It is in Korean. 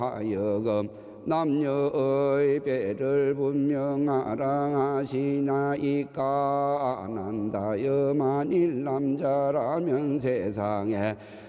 하여금 남녀의 배를 분명하라 하시나이까. 난다여 만일 남자라면 세상에